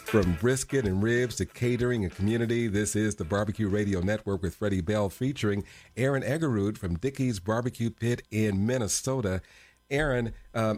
From brisket and ribs to catering and community, this is the Barbecue Radio Network with Freddie Bell featuring Aaron Egerud from Dickey's Barbecue Pit in Minnesota. Aaron,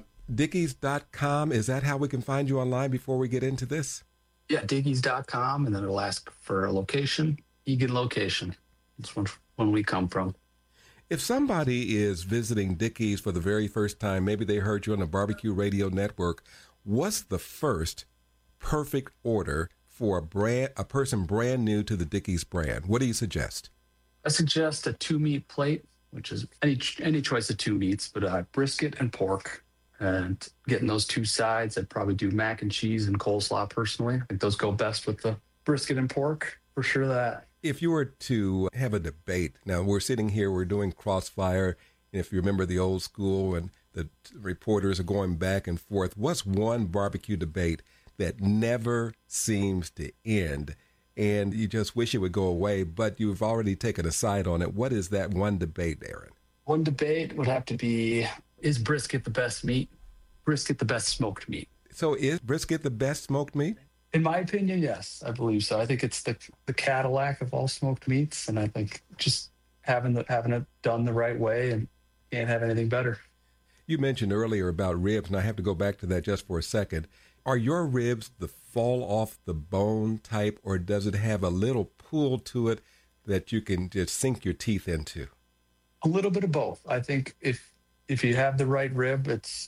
Dickeys.com, is that how we can find you online before we get into this? Yeah, Dickeys.com, and then it'll ask for a location, Eagan location. That's when we come from. If somebody is visiting Dickey's for the very first time, maybe they heard you on the Barbecue Radio Network, what's the first perfect order for a person brand new to the Dickey's brand? What do you suggest? I suggest a 2-meat plate, which is any choice of 2 meats, but brisket and pork. And getting those 2 sides, I'd probably do mac and cheese and coleslaw personally. I think those go best with the brisket and pork, for sure that. If you were to have a debate, now we're sitting here, we're doing Crossfire, and if you remember the old school and the reporters are going back and forth, what's one barbecue debate that never seems to end and you just wish it would go away, but you've already taken a side on it? What is that one debate, Aaron? One debate would have to be, is brisket the best meat? Brisket the best smoked meat? So is brisket the best smoked meat? In my opinion, yes, I believe so. I think it's the Cadillac of all smoked meats, and I think just having it done the right way, and can't have anything better. You mentioned earlier about ribs, and I have to go back to that just for a second. Are your ribs the fall off the bone type, or does it have a little pull to it that you can just sink your teeth into? A little bit of both. I think if you have the right rib, it's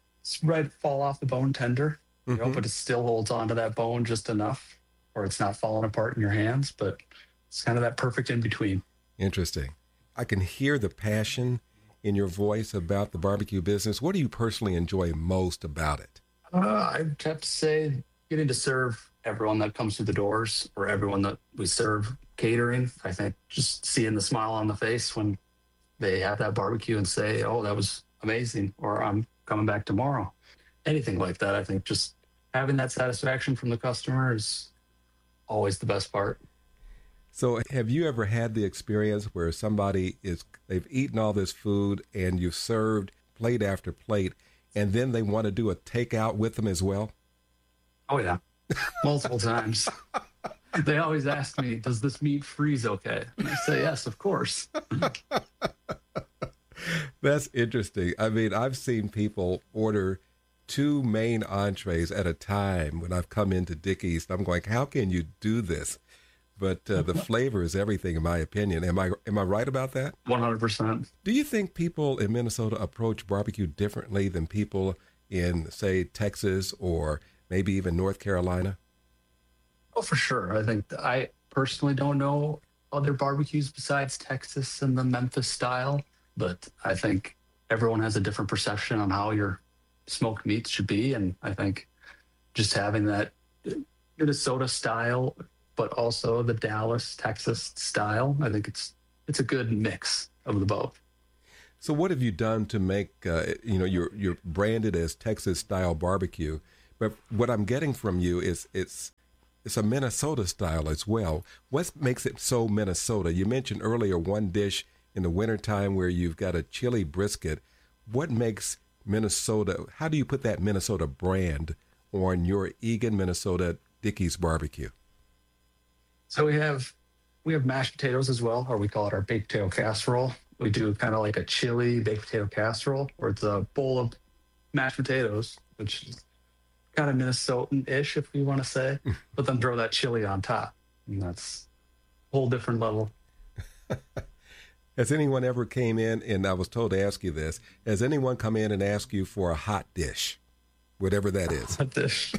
right fall off the bone tender, but it still holds on to that bone just enough, or it's not falling apart in your hands. But it's kind of that perfect in between. Interesting. I can hear the passion in your voice about the barbecue business. What do you personally enjoy most about it? I'd have to say getting to serve everyone that comes through the doors, or everyone that we serve catering. I think just seeing the smile on the face when they have that barbecue and say, oh, that was amazing, or I'm coming back tomorrow. Anything like that. I think just having that satisfaction from the customer is always the best part. So have you ever had the experience where they've eaten all this food and you've served plate after plate, and then they want to do a takeout with them as well? Oh, yeah. Multiple times. They always ask me, does this meat freeze okay? And I say, yes, of course. That's interesting. I mean, I've seen people order 2 main entrees at a time when I've come into Dickey's. I'm going, how can you do this? But the flavor is everything, in my opinion. Am I right about that? 100%. Do you think people in Minnesota approach barbecue differently than people in, say, Texas or maybe even North Carolina? Oh, for sure. I think I personally don't know other barbecues besides Texas and the Memphis style, but I think everyone has a different perception on how your smoked meats should be. And I think just having that Minnesota style, but also the Dallas, Texas style, I think it's a good mix of the both. So what have you done to make, you're branded as Texas style barbecue, but what I'm getting from you is it's a Minnesota style as well. What makes it so Minnesota? You mentioned earlier one dish in the wintertime where you've got a chili brisket. What makes Minnesota, how do you put that Minnesota brand on your Eagan, Minnesota Dickey's barbecue? So we have mashed potatoes as well, or we call it our baked potato casserole. We do kind of like a chili baked potato casserole, where it's a bowl of mashed potatoes, which is kind of Minnesotan-ish, if we want to say, but then throw that chili on top. And that's a whole different level. Has anyone ever came in, and I was told to ask you this, has anyone come in and asked you for a hot dish, whatever that is? Hot dish?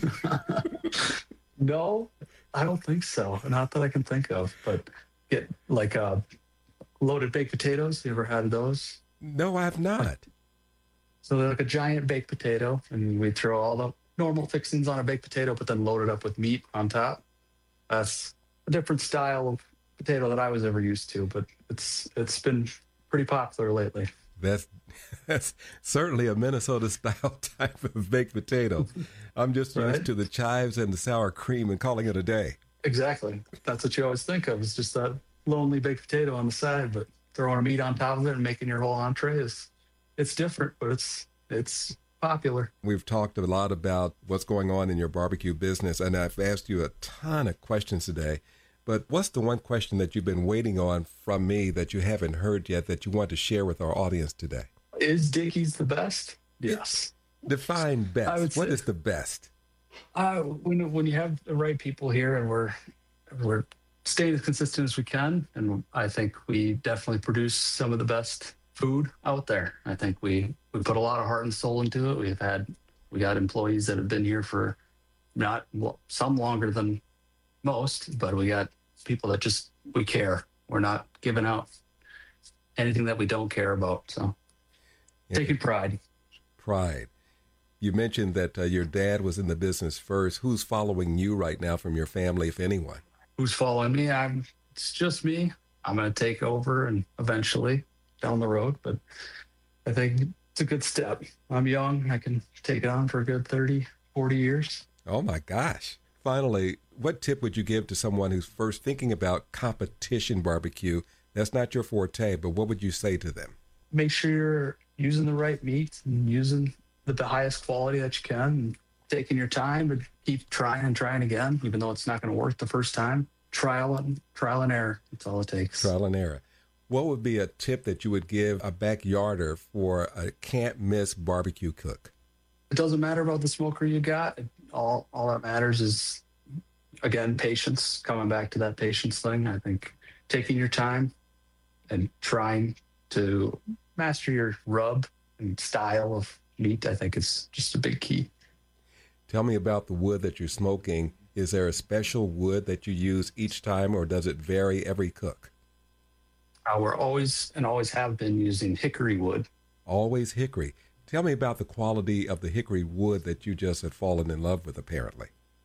No, I don't think so. Not that I can think of, but get like loaded baked potatoes. You ever had those? No, I have not. So they're like a giant baked potato, and we throw all the normal fixings on a baked potato, but then load it up with meat on top. That's a different style of potato that I was ever used to, but it's been pretty popular lately. That's certainly a Minnesota style type of baked potato. I'm just used to the chives and the sour cream and calling it a day. Exactly. That's what you always think of. It's just that lonely baked potato on the side, but throwing a meat on top of it and making your whole entree it's different, but it's popular. We've talked a lot about what's going on in your barbecue business, and I've asked you a ton of questions today. But what's the one question that you've been waiting on from me that you haven't heard yet that you want to share with our audience today? Is Dickey's the best? Yes. Define best. What is the best? When you have the right people here, and we're staying as consistent as we can, and I think we definitely produce some of the best food out there. I think we put a lot of heart and soul into it. We got employees that have been here for some longer than most, but we got people that we care. We're not giving out anything that we don't care about. So taking pride. You mentioned that your dad was in the business first. Who's following you right now from your family, if anyone? Who's following me? It's just me. I'm going to take over and eventually down the road, but I think it's a good step. I'm young. I can take it on for a good 30, 40 years. Oh my gosh. Finally, what tip would you give to someone who's first thinking about competition barbecue? That's not your forte, but what would you say to them? Make sure you're using the right meat and using the highest quality that you can, and taking your time and keep trying and trying again, even though it's not going to work the first time. Trial and error. That's all it takes. Trial and error. What would be a tip that you would give a backyarder for a can't-miss barbecue cook? It doesn't matter about the smoker you got. All that matters is, again, patience. Coming back to that patience thing. I think taking your time and trying to master your rub and style of meat, I think, is just a big key. Tell me about the wood that you're smoking. Is there a special wood that you use each time, or does it vary every cook? We're always have been using hickory wood. Always hickory. Tell me about the quality of the hickory wood that you just had fallen in love with, apparently.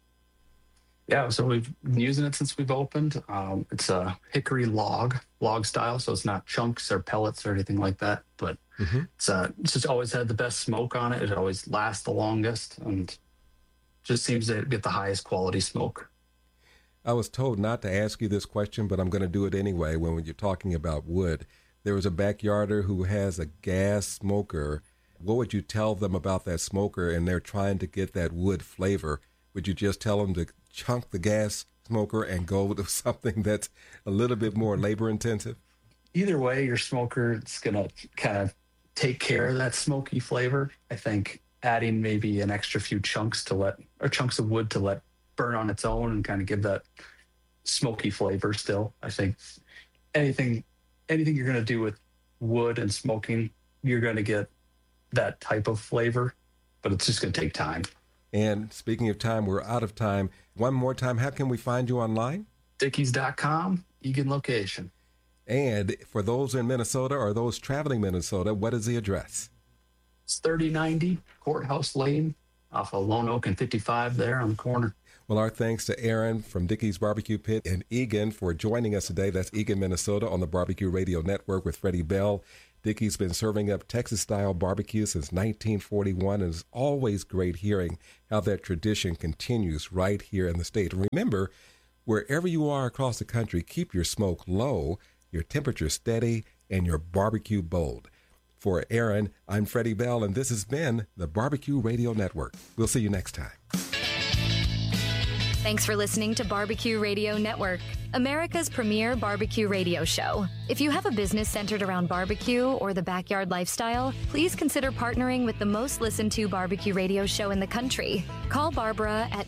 Yeah, so we've been using it since we've opened. It's a hickory log style, so it's not chunks or pellets or anything like that. But it's just always had the best smoke on it. It always lasts the longest, and just seems to get the highest quality smoke. I was told not to ask you this question, but I'm going to do it anyway. When you're talking about wood, there was a backyarder who has a gas smoker. What would you tell them about that smoker, and they're trying to get that wood flavor? Would you just tell them to chunk the gas smoker and go to something that's a little bit more labor intensive? Either way, your smoker is going to kind of take care of that smoky flavor. I think adding maybe an extra few chunks of wood to let burn on its own and kind of give that smoky flavor still. I think anything you're going to do with wood and smoking, you're going to get that type of flavor, but it's just going to take time. And speaking of time, we're out of time. One more time, how can we find you online? Dickeys.com, Eagan location. And for those in Minnesota or those traveling Minnesota, what is the address? It's 3090 Courthouse Lane off of Lone Oak and 55 there on the corner. Well, our thanks to Aaron from Dickey's Barbecue Pit in Eagan for joining us today. That's Eagan, Minnesota, on the Barbecue Radio Network with Freddie Bell. Dickey's been serving up Texas-style barbecue since 1941, and it's always great hearing how that tradition continues right here in the state. And remember, wherever you are across the country, keep your smoke low, your temperature steady, and your barbecue bold. For Aaron, I'm Freddie Bell, and this has been the Barbecue Radio Network. We'll see you next time. Thanks for listening to Barbecue Radio Network, America's premier barbecue radio show. If you have a business centered around barbecue or the backyard lifestyle, please consider partnering with the most listened to barbecue radio show in the country. Call Barbara at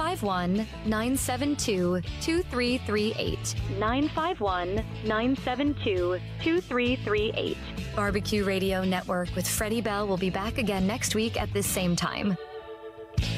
951-972-2338. 951-972-2338. Barbecue Radio Network with Freddie Bell will be back again next week at this same time.